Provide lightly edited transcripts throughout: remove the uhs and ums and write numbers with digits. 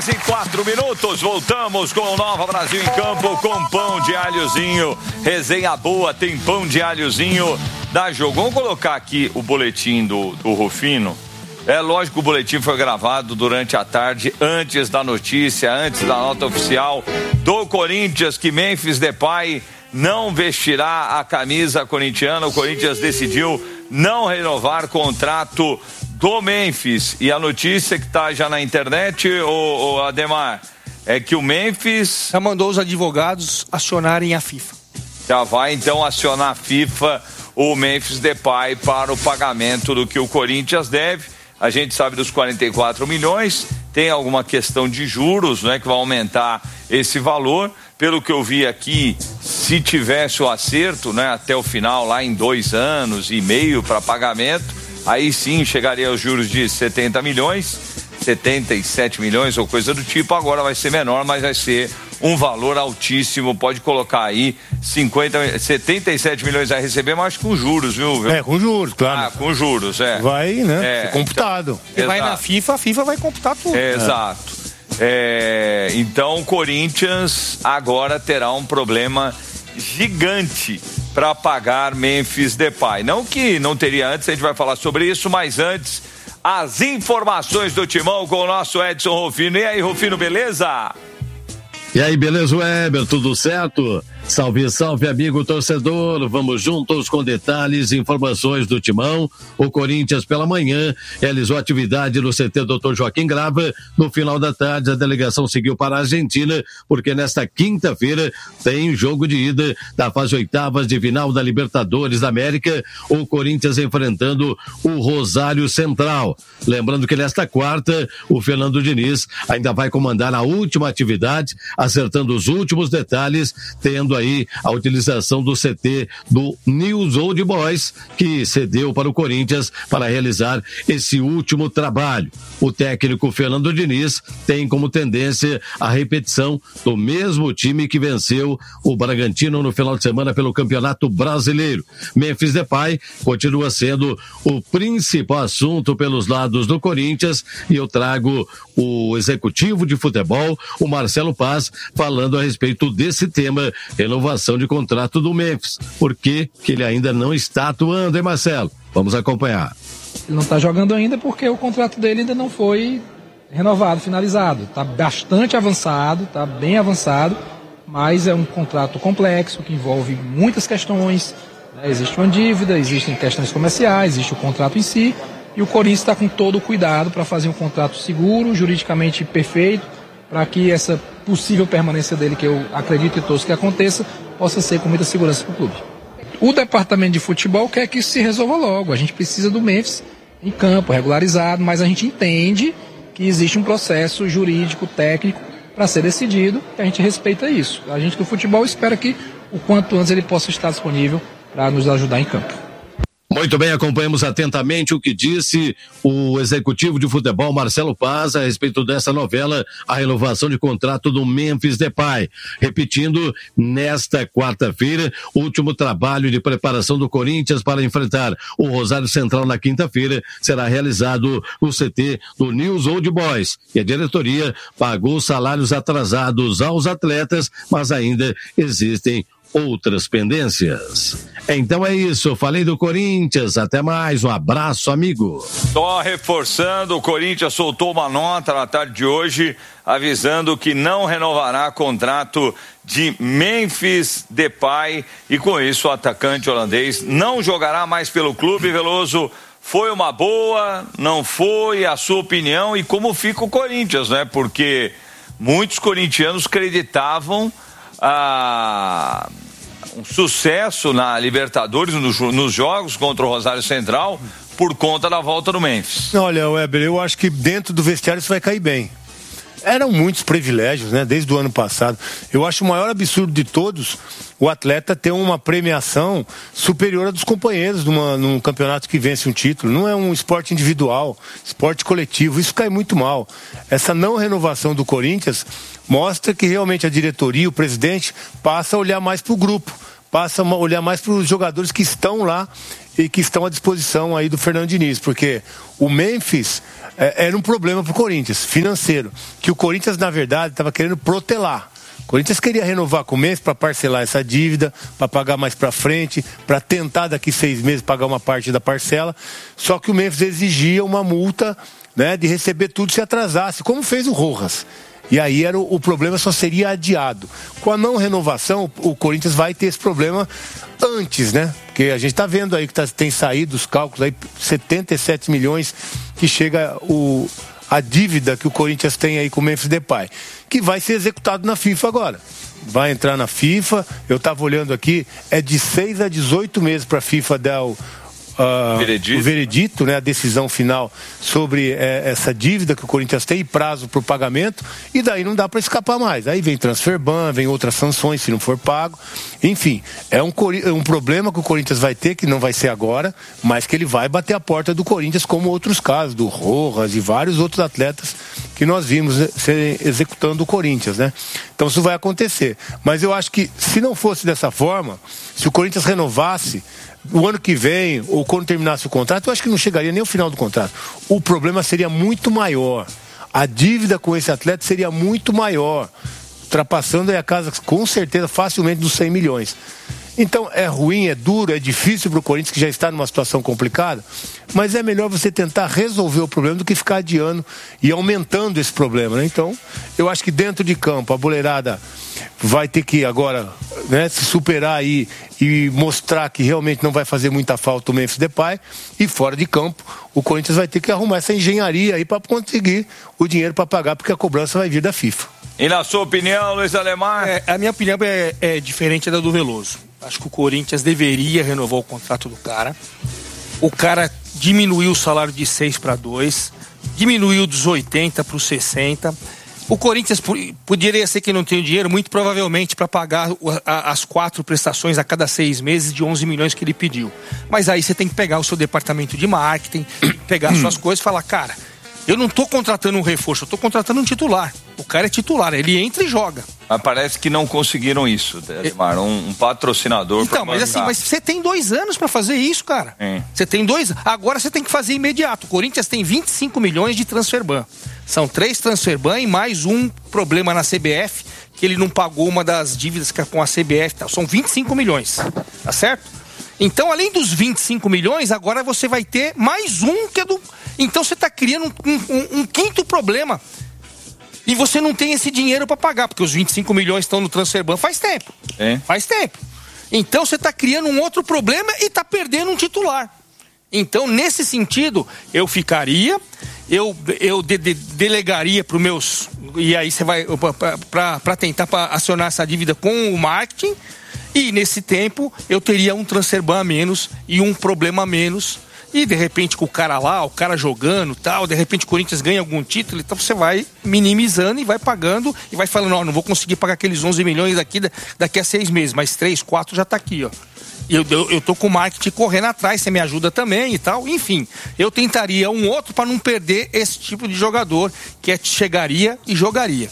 2:04. Voltamos com o Nova Brasil em Campo com pão de alhozinho. Resenha boa, tem pão de alhozinho da Jogo. Vamos colocar aqui o boletim do Rufino. É lógico que o boletim foi gravado durante a tarde, antes da notícia, antes da nota oficial do Corinthians, que Memphis Depay não vestirá a camisa corintiana. O Corinthians decidiu não renovar contrato do Memphis. E a notícia que está já na internet, o Ademar, é que o Memphis já mandou os advogados acionarem a FIFA. Já vai então acionar a FIFA, o Memphis Depay, para o pagamento do que o Corinthians deve. A gente sabe dos 44 milhões, tem alguma questão de juros, né, que vai aumentar esse valor. Pelo que eu vi aqui, se tivesse o acerto, né, até o final, lá em 2 anos e meio para pagamento, aí sim chegaria aos juros de 70 milhões, 77 milhões ou coisa do tipo. Agora vai ser menor, mas vai ser um valor altíssimo. Pode colocar aí 77 milhões a receber, mas com juros, viu? Com juros, claro. Com juros, Vai, né? Computado. E vai na FIFA, a FIFA vai computar tudo. Exato. Então o Corinthians agora terá um problema gigante para pagar Memphis Depay. Não que não teria antes, a gente vai falar sobre isso, mas antes, as informações do Timão com o nosso Edson Rufino. E aí, Rufino, beleza? E aí, beleza, Weber? Tudo certo? Salve, salve, amigo torcedor. Vamos juntos com detalhes e informações do Timão. O Corinthians, pela manhã, realizou atividade no CT Dr. Joaquim Grava. No final da tarde, a delegação seguiu para a Argentina, porque nesta quinta-feira tem jogo de ida da fase 8ª de final da Libertadores da América. O Corinthians enfrentando o Rosário Central. Lembrando que nesta quarta, o Fernando Diniz ainda vai comandar a última atividade, acertando os últimos detalhes, tendo aí a utilização do CT do News Old Boys, que cedeu para o Corinthians para realizar esse último trabalho. O técnico Fernando Diniz tem como tendência a repetição do mesmo time que venceu o Bragantino no final de semana pelo Campeonato Brasileiro. Memphis Depay continua sendo o principal assunto pelos lados do Corinthians, e eu trago o executivo de futebol, o Marcelo Paz, falando a respeito desse tema, renovação de contrato do Memphis. Por que ele ainda não está atuando, hein, Marcelo? Vamos acompanhar. Ele não está jogando ainda porque o contrato dele ainda não foi renovado, finalizado. Está bastante avançado, está bem avançado, mas é um contrato complexo que envolve muitas questões, né? Existe uma dívida, existem questões comerciais, existe o contrato em si, e o Corinthians está com todo o cuidado para fazer um contrato seguro, juridicamente perfeito, para que essa possível permanência dele, que eu acredito e torço que aconteça, possa ser com muita segurança para o clube. O departamento de futebol quer que isso se resolva logo. A gente precisa do Memphis em campo, regularizado, mas a gente entende que existe um processo jurídico, técnico, para ser decidido, e a gente respeita isso. A gente do futebol espera que o quanto antes ele possa estar disponível para nos ajudar em campo. Muito bem, acompanhamos atentamente o que disse o executivo de futebol Marcelo Paz a respeito dessa novela, a renovação de contrato do Memphis Depay. Repetindo, nesta quarta-feira, o último trabalho de preparação do Corinthians para enfrentar o Rosário Central na quinta-feira será realizado no CT do News Old Boys, e a diretoria pagou salários atrasados aos atletas, mas ainda existem outras pendências. Então é isso, falei do Corinthians, até mais, um abraço, amigo. Só reforçando, o Corinthians soltou uma nota na tarde de hoje, avisando que não renovará contrato de Memphis Depay, e com isso o atacante holandês não jogará mais pelo clube. Veloso, foi uma boa, não foi, a sua opinião, e como fica o Corinthians, né? Porque muitos corintianos acreditavam um sucesso na Libertadores, nos jogos contra o Rosário Central, por conta da volta do Memphis. Olha, Weber, eu acho que dentro do vestiário isso vai cair bem. Eram muitos privilégios, né, desde o ano passado. Eu acho o maior absurdo de todos o atleta ter uma premiação superior à dos companheiros num campeonato que vence um título. Não é um esporte individual, esporte coletivo. Isso cai muito mal. Essa não renovação do Corinthians mostra que realmente a diretoria, o presidente, passa a olhar mais para o grupo, passa a olhar mais para os jogadores que estão lá e que estão à disposição aí do Fernando Diniz, porque o Memphis era um problema para o Corinthians, financeiro, que o Corinthians, na verdade, estava querendo protelar. O Corinthians queria renovar com o Memphis para parcelar essa dívida, para pagar mais para frente, para tentar daqui 6 meses pagar uma parte da parcela, só que o Memphis exigia uma multa, né, de receber tudo se atrasasse, como fez o Rojas. E aí o problema só seria adiado. Com a não renovação, o Corinthians vai ter esse problema antes, né? Porque a gente está vendo aí que tem saído os cálculos aí, 77 milhões que chega a dívida que o Corinthians tem aí com o Memphis Depay, que vai ser executado na FIFA agora. Vai entrar na FIFA, eu estava olhando aqui, é de 6 a 18 meses para a FIFA dar o veredito, né, a decisão final sobre essa dívida que o Corinthians tem e prazo para o pagamento, e daí não dá para escapar mais. Aí vem transfer ban, vem outras sanções se não for pago. Enfim, é um problema que o Corinthians vai ter, que não vai ser agora, mas que ele vai bater a porta do Corinthians, como outros casos, do Rojas e vários outros atletas que nós vimos executando o Corinthians, né? Então isso vai acontecer. Mas eu acho que se não fosse dessa forma, se o Corinthians renovasse o ano que vem, ou quando terminasse o contrato, eu acho que não chegaria nem ao final do contrato. O problema seria muito maior. A dívida com esse atleta seria muito maior, ultrapassando aí a casa, com certeza, facilmente dos 100 milhões. Então, é ruim, é duro, é difícil para o Corinthians, que já está numa situação complicada, mas é melhor você tentar resolver o problema do que ficar adiando e aumentando esse problema, né? Então, eu acho que dentro de campo, a boleirada vai ter que agora, né, se superar aí e mostrar que realmente não vai fazer muita falta o Memphis Depay, e fora de campo, o Corinthians vai ter que arrumar essa engenharia aí para conseguir o dinheiro para pagar, porque a cobrança vai vir da FIFA. E na sua opinião, Luiz Ademar? A minha opinião é diferente da do Veloso. Acho que o Corinthians deveria renovar o contrato do cara. O cara diminuiu o salário de 6 para 2, diminuiu dos 80 para os 60. O Corinthians poderia ser que não tenha dinheiro, muito provavelmente, para pagar as 4 prestações a cada 6 meses de 11 milhões que ele pediu. Mas aí você tem que pegar o seu departamento de marketing, pegar suas coisas e falar, cara, eu não estou contratando um reforço, eu estou contratando um titular. O cara é titular, ele entra e joga. Mas parece que não conseguiram isso, Ademar, um patrocinador. Então, mas assim, mas você tem 2 anos para fazer isso, cara. Você tem 2, agora você tem que fazer imediato. O Corinthians tem 25 milhões de transfer ban. São 3 transfer ban e mais um problema na CBF, que ele não pagou uma das dívidas com a CBF. Tá? São 25 milhões, tá certo? Então, além dos 25 milhões, agora você vai ter mais um que é do... Então você está criando um quinto problema. E você não tem esse dinheiro para pagar, porque os 25 milhões estão no transfer ban faz tempo. Faz tempo. Então você está criando um outro problema e está perdendo um titular. Então, nesse sentido, eu ficaria, eu delegaria para os meus... E aí você vai para tentar acionar essa dívida com o marketing. E nesse tempo, eu teria um transfer ban a menos e um problema a menos. E de repente com o cara lá, o cara jogando tal, de repente o Corinthians ganha algum título, então você vai minimizando e vai pagando e vai falando, não vou conseguir pagar aqueles 11 milhões daqui a 6 meses, mas 3, 4 já tá aqui, ó. E eu tô com o marketing correndo atrás, você me ajuda também e tal, enfim. Eu tentaria um outro para não perder esse tipo de jogador que chegaria e jogaria.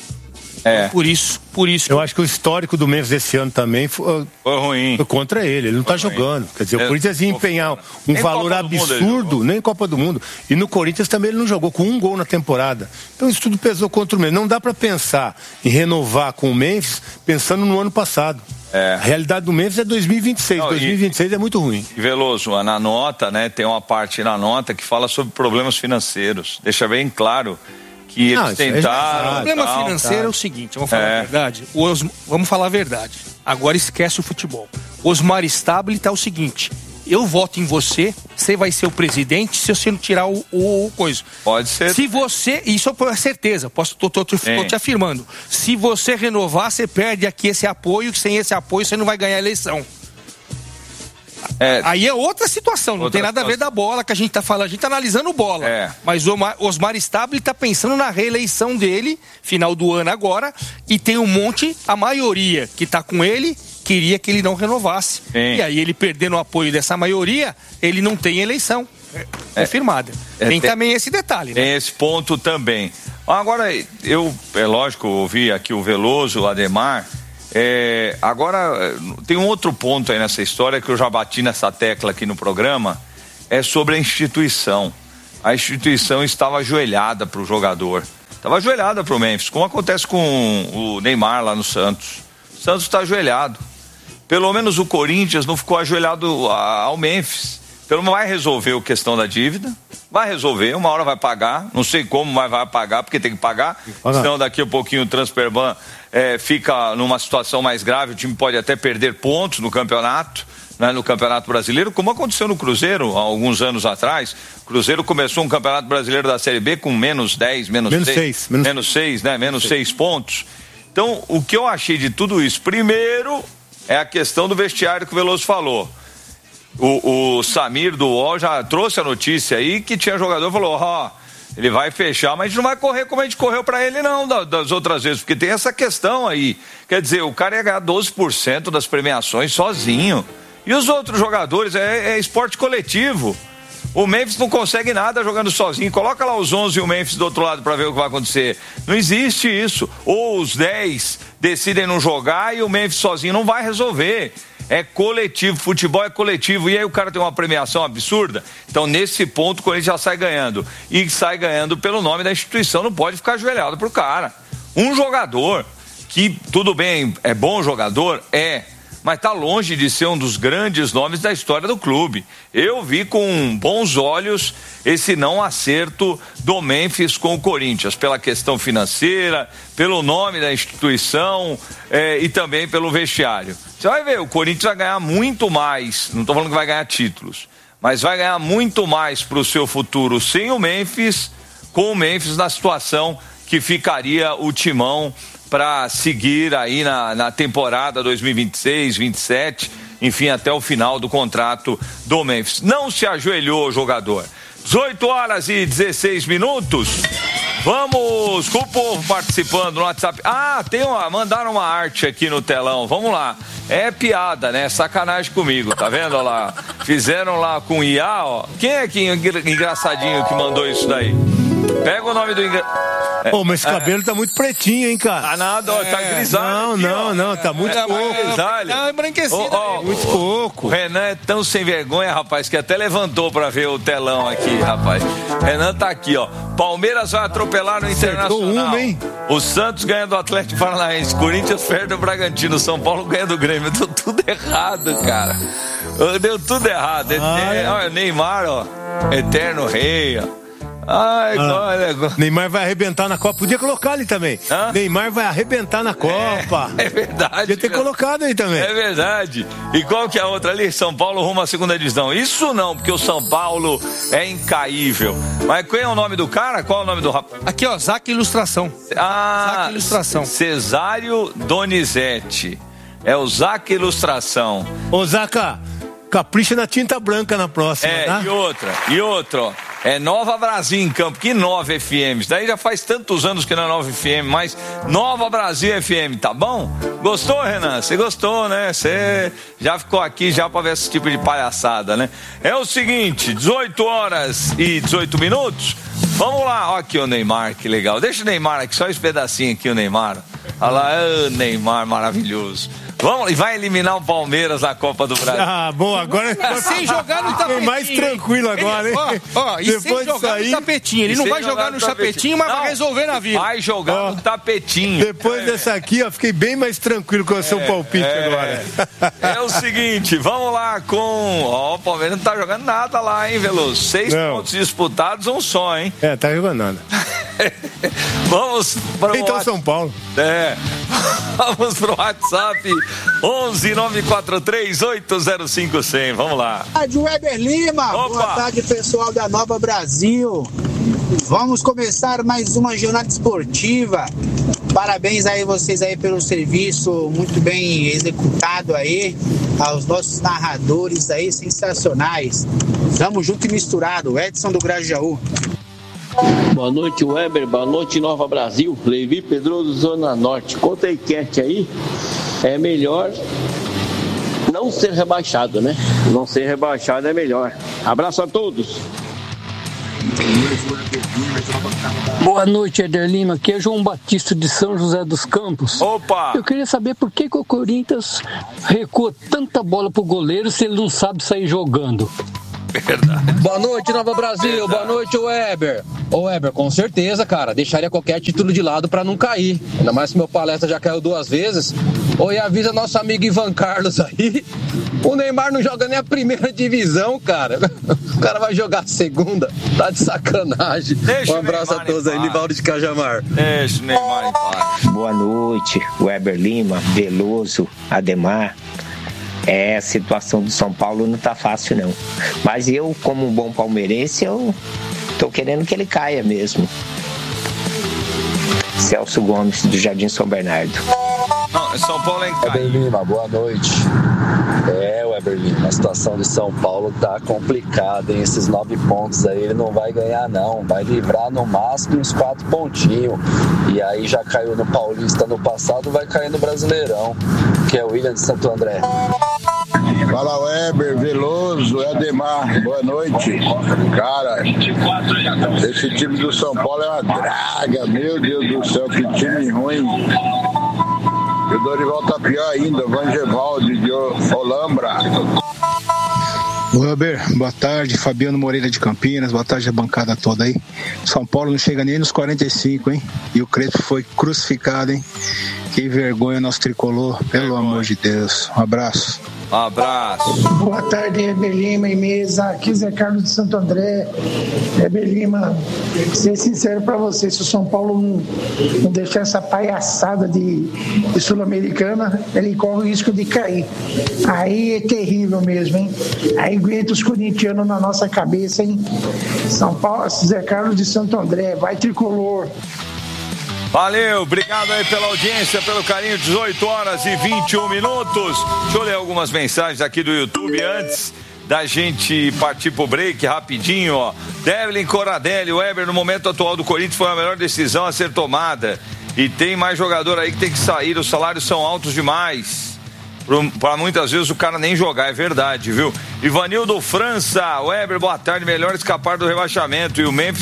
Por isso. Eu acho que o histórico do Memphis desse ano também foi ruim. Foi contra ele não tá jogando. Quer dizer, o Corinthians ia empenhar um valor absurdo, nem Copa do Mundo. E no Corinthians também ele não jogou com 1 gol na temporada. Então isso tudo pesou contra o Memphis. Não dá para pensar em renovar com o Memphis pensando no ano passado. A realidade do Memphis é 2026. 2026 é muito ruim. E Veloso, na nota, né, tem uma parte na nota que fala sobre problemas financeiros. Deixa bem claro que eles tentaram. O problema financeiro é o seguinte, vamos falar a verdade. Vamos falar a verdade. Agora esquece o futebol. Osmar Stabile tá o seguinte: eu voto em você, você vai ser o presidente se você não tirar o coisa. Pode ser. Se você, isso é certeza, tô te afirmando. Se você renovar, você perde aqui esse apoio, que sem esse apoio você não vai ganhar a eleição. Aí é outra situação, não tem nada a ver da bola que a gente tá falando, a gente tá analisando bola. Mas o Osmar Stabile tá pensando na reeleição dele, final do ano agora, e tem a maioria que tá com ele, queria que ele não renovasse. E aí ele perdendo o apoio dessa maioria, ele não tem eleição confirmada. Tem também esse detalhe, né? Tem esse ponto também. Agora, é lógico, ouvi aqui o Veloso, o Ademar, Agora, tem um outro ponto aí nessa história que eu já bati nessa tecla aqui no programa, é sobre a instituição. A instituição estava ajoelhada para o jogador, estava ajoelhada para o Memphis, como acontece com o Neymar lá no Santos. O Santos está ajoelhado. Pelo menos o Corinthians não ficou ajoelhado ao Memphis. Pelo menos vai resolver a questão da dívida, vai resolver, uma hora vai pagar, não sei como, mas vai pagar, porque tem que pagar, senão daqui a pouquinho o Transferban fica numa situação mais grave, o time pode até perder pontos no campeonato, né, no Campeonato Brasileiro, como aconteceu no Cruzeiro há alguns anos atrás. O Cruzeiro começou um Campeonato Brasileiro da Série B com menos 10, menos 6 pontos. Então, o que eu achei de tudo isso, primeiro, é a questão do vestiário que o Veloso falou. O Samir do UOL já trouxe a notícia aí que tinha jogador, falou, ele vai fechar, mas a gente não vai correr como a gente correu pra ele não, das outras vezes, porque tem essa questão aí, quer dizer, o cara ia ganhar 12% das premiações sozinho, e os outros jogadores, é esporte coletivo. O Memphis não consegue nada jogando sozinho. Coloca lá os 11 e o Memphis do outro lado para ver o que vai acontecer. Não existe isso. Ou os 10 decidem não jogar e o Memphis sozinho não vai resolver. É coletivo, futebol é coletivo. E aí o cara tem uma premiação absurda. Então, nesse ponto, o Corinthians já sai ganhando. E sai ganhando pelo nome da instituição. Não pode ficar ajoelhado pro cara. Um jogador que, tudo bem, é bom jogador, mas está longe de ser um dos grandes nomes da história do clube. Eu vi com bons olhos esse não acerto do Memphis com o Corinthians, pela questão financeira, pelo nome da instituição e também pelo vestiário. Você vai ver, o Corinthians vai ganhar muito mais, não estou falando que vai ganhar títulos, mas vai ganhar muito mais para o seu futuro sem o Memphis, com o Memphis na situação que ficaria o Timão para seguir aí na temporada 2026-27, enfim, até o final do contrato do Memphis. Não se ajoelhou o jogador. 18h16. Vamos com o povo participando no WhatsApp. Mandaram uma arte aqui no telão. Vamos lá. É piada, né? Sacanagem comigo, tá vendo? Olha lá. Fizeram lá com IA, ó. Quem é que engraçadinho que mandou isso daí? Pega o nome do mas esse cabelo tá muito pretinho, hein, cara? Nada, tá grisalho. Não, tá muito pouco. É embranquecido. Muito pouco. O Renan é tão sem vergonha, rapaz, que até levantou pra ver o telão aqui, rapaz. Renan tá aqui, ó. Palmeiras vai atropelar no Internacional. Hein? O Santos ganha do Atlético Paranaense. Corinthians perde do Bragantino. São Paulo ganha do Grêmio. Deu tudo errado, cara. Deu tudo errado. Olha, Neymar, ó. Eterno rei, ó. Neymar vai arrebentar na Copa. Podia colocar ali também. Neymar vai arrebentar na Copa. É verdade. Podia ter colocado aí também. É verdade. E qual que é a outra ali? São Paulo rumo à segunda divisão. Isso não, porque o São Paulo é incaível. Mas qual é o nome do cara? Qual é o nome do rapaz? Aqui, ó, Zac Ilustração. Zac Ilustração. Cesário Donizete. É o Zac Ilustração. Ô, Zaca, capricha na tinta branca na próxima, tá? E outra, ó. É Nova Brasil em campo, que Nova FM. Daí já faz tantos anos que não é Nova FM, mas Nova Brasil FM, tá bom? Gostou, Renan? Você gostou, né? Você já ficou aqui já pra ver esse tipo de palhaçada, né? É o seguinte, 18h18. Vamos lá, ó aqui o Neymar, que legal. Deixa o Neymar aqui, só esse pedacinho aqui, o Neymar. Olha lá, Neymar maravilhoso. Vamos, e vai eliminar o Palmeiras na Copa do Brasil. Bom, agora sem jogar no tapetinho. Mais tranquilo agora, hein? E depois sem jogar no tapetinho. Ele não vai jogar no tapetinho, mas vai resolver na vida. Vai jogar no tapetinho. Depois dessa aqui, ó, fiquei bem mais tranquilo com o seu palpite agora. É o seguinte, vamos lá com... o Palmeiras não tá jogando nada lá, hein, Veloso? 6 pontos disputados, um só, hein? Tá jogando nada. Vamos para o São Paulo. Vamos pro WhatsApp 11-943-805-100. Vamos lá. Rádio Weber Lima. Opa. Boa tarde, pessoal da Nova Brasil. Vamos começar mais uma jornada esportiva. Parabéns aí vocês aí pelo serviço muito bem executado aí, aos nossos narradores aí sensacionais. Tamo junto e misturado. Edson do Grajaú. Boa noite, Weber. Boa noite, Nova Brasil. Levi Pedroso, Zona Norte. Conta a enquete aí. É melhor não ser rebaixado, né? Não ser rebaixado é melhor. Abraço a todos. Boa noite, Éder Lima. Aqui é João Batista de São José dos Campos. Opa! Eu queria saber por que o Corinthians recua tanta bola pro goleiro se ele não sabe sair jogando. Verdade. Boa noite, Nova Brasil. Verdade. Boa noite, Weber. Ô, Weber, com certeza, cara. Deixaria qualquer título de lado pra não cair. Ainda mais que meu Palestra já caiu 2 vezes. Ô, e avisa nosso amigo Ivan Carlos aí. O Neymar não joga nem a primeira divisão, cara. O cara vai jogar a segunda. Tá de sacanagem. Deixa um abraço a todos aí, Nivaldo de Cajamar. Deixa o Neymar em paz. Boa noite, Weber Lima, Veloso, Ademar. A situação do São Paulo não tá fácil, não. Mas eu, como um bom palmeirense, eu tô querendo que ele caia mesmo. Celso Gomes, do Jardim São Bernardo. Não, São Paulo é em Weber Lima, boa noite. Weber Lima, a situação de São Paulo tá complicada, hein? Esses 9 pontos aí ele não vai ganhar, não. Vai livrar no máximo uns 4 pontinhos. E aí já caiu no Paulista no passado, vai cair no Brasileirão, que é o William de Santo André. Fala, Weber, Veloso, Ademar, boa noite. Cara, esse time do São Paulo é uma draga, meu Deus do céu, que time ruim. E o Dorival tá pior ainda, Vangevaldi de Olambra. Weber, boa tarde, Fabiano Moreira de Campinas, boa tarde a bancada toda aí. São Paulo não chega nem nos 45, hein? E o Crespo foi crucificado, hein? Que vergonha nosso tricolor, pelo amor de Deus. Um abraço. Um abraço. Boa tarde, Weber Lima e mesa. Aqui Zé Carlos de Santo André. Weber Lima, ser sincero pra você, se o São Paulo não deixar essa palhaçada de Sul-Americana, ele corre o risco de cair. Aí é terrível mesmo, hein? Aí aguenta os corintianos na nossa cabeça, hein? São Paulo, Zé Carlos de Santo André, vai tricolor. Valeu, obrigado aí pela audiência, pelo carinho, 18 horas e 21 minutos. Deixa eu ler algumas mensagens aqui do YouTube antes da gente partir pro break rapidinho, ó. Devlin Coradelli, o Weber no momento atual do Corinthians foi a melhor decisão a ser tomada. E tem mais jogador aí que tem que sair, os salários são altos demais. Para muitas vezes o cara nem jogar, é verdade, viu? Ivanildo França, Weber, boa tarde, melhor escapar do rebaixamento. E o Memphis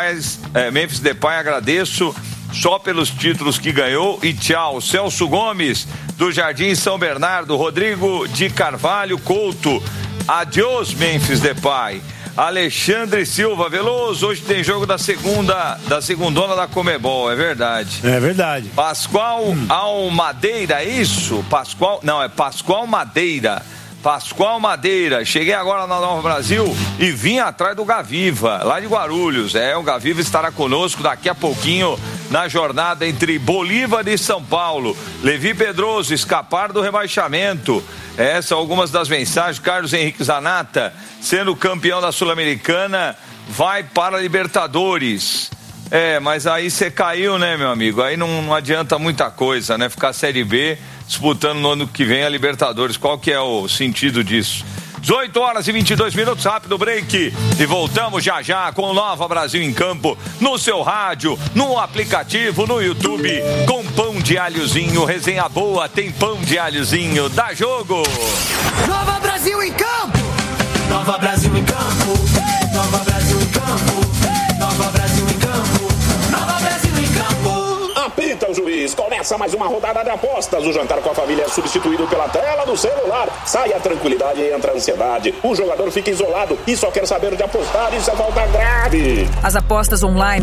Depay, agradeço só pelos títulos que ganhou e tchau. Celso Gomes, do Jardim São Bernardo. Rodrigo de Carvalho Couto, adiós Memphis Depay. Alexandre Silva, Veloso, hoje tem jogo da segundona da Comebol, é verdade. É verdade. Pascoal Almadeira, é isso? Pascoal Madeira. Pascoal Madeira, cheguei agora na Nova Brasil e vim atrás do Gaviva, lá de Guarulhos. O Gaviva estará conosco daqui a pouquinho na jornada entre Bolívar e São Paulo. Levi Pedroso, escapar do rebaixamento. Essas são algumas das mensagens. Carlos Henrique Zanata, sendo campeão da Sul-Americana, vai para a Libertadores. Mas aí você caiu, né, meu amigo? Aí não adianta muita coisa, né? Ficar Série B disputando no ano que vem a Libertadores. Qual que é o sentido disso? 18 horas e 22 minutos, rápido break. E voltamos já com Nova Brasil em Campo, no seu rádio, no aplicativo, no YouTube, com pão de alhozinho, resenha boa, tem pão de alhozinho, dá jogo. Nova Brasil em Campo. Nova Brasil em Campo. Nova Brasil em Campo. Nova Brasil em Campo. Nova Brasil em Campo. Apita o juiz, começa mais uma rodada de apostas. O jantar com a família é substituído pela tela do celular. Sai a tranquilidade e entra a ansiedade. O jogador fica isolado e só quer saber de apostar, isso é falta grave. As apostas online